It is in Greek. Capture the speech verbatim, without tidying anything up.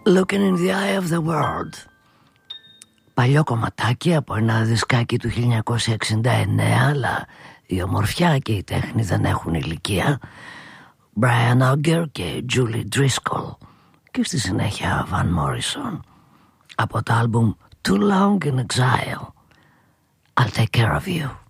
Looking in the Eye of the World. Παλιό κομματάκι από ένα δισκάκι του χίλια εννιακόσια εξήντα εννέα, αλλά η ομορφιά και η τέχνη δεν έχουν ηλικία. Brian Auger και Julie Driscoll, και στη συνέχεια Van Morrison, από το άλμπουμ Too Long in Exile. I'll Take Care of You.